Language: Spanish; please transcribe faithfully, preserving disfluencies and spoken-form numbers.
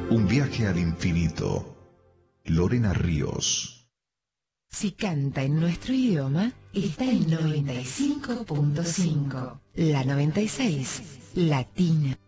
Un viaje al infinito. Lorena Ríos. Si canta en nuestro idioma, está en noventa y cinco punto cinco. La noventa y seis, Latina.